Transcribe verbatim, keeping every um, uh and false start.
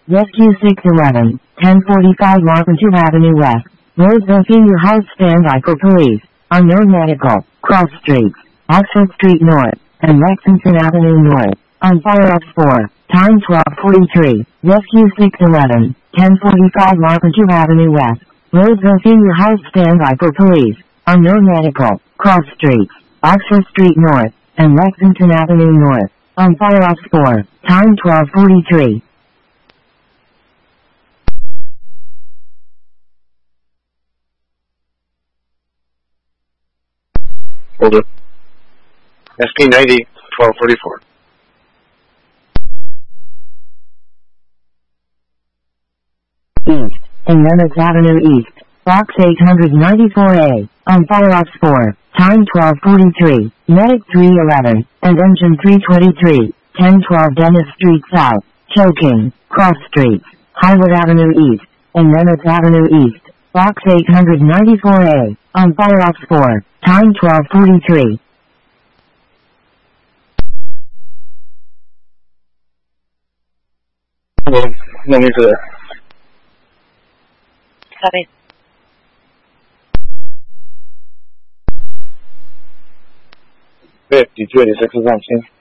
Rescue six eleven, ten forty-five Marpenteau Avenue West. Roseville Senior House standby for police. Unknown medical. Cross Streets. Oxford Street North. And Lexington Avenue North. On fire at four. Time twelve forty-three. Rescue six eleven, ten forty-five Marpenteau Avenue West. Roseville Senior House standby for police. Unknown medical. Cross Streets. Oxford Street North. And Lexington Avenue North. On fire at four. Time twelve forty-three. Hold it. S P ninety, twelve forty-four. East. In Lennox Avenue East. Box eight ninety-four A. On fire at four. Time twelve forty-three. Medic three eleven. And engine three twenty-three. ten twelve Dennis Street South. Choking. Cross Streets. Highwood Avenue East. In Lennox Avenue East. Box eight ninety-four A. On fire at four. Time twelve forty-three. Well, let me do that. Copy. fifty-two eighty-six is on scene.